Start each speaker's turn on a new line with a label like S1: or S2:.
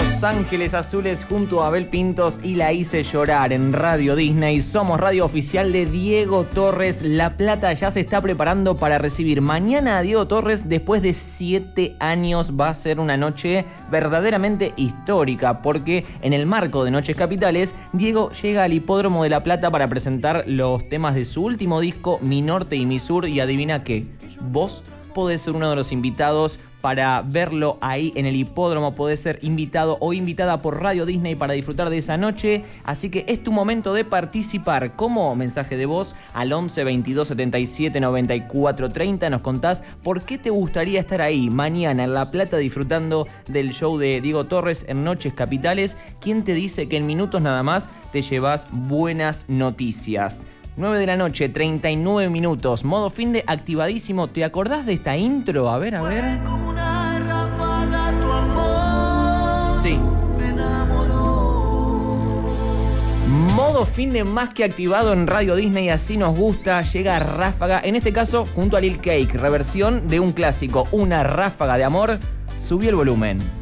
S1: Los Ángeles Azules junto a Abel Pintos y La Hice Llorar en Radio Disney. Somos radio oficial de Diego Torres. La Plata ya se está preparando para recibir mañana a Diego Torres. Después de 7 años va a ser una noche verdaderamente histórica, porque en el marco de Noches Capitales, Diego llega al Hipódromo de La Plata para presentar los temas de su último disco, Mi Norte y Mi Sur. Y adivina qué, vos podés ser uno de los invitados para verlo ahí en el hipódromo. Podés ser invitado o invitada por Radio Disney para disfrutar de esa noche. Así que es tu momento de participar. Como mensaje de voz al 11 22 77 94 30. Nos contás por qué te gustaría estar ahí mañana en La Plata disfrutando del show de Diego Torres en Noches Capitales. ¿Quién te dice que en minutos nada más te llevas buenas noticias? 9 de la noche, 39 minutos. Modo fin de activadísimo. ¿Te acordás de esta intro? A ver. Sí. Modo fin de más que activado en Radio Disney. Así nos gusta. Llega Ráfaga. En este caso, junto a Lil Cake. Reversión de un clásico. Una ráfaga de amor. Subí el volumen.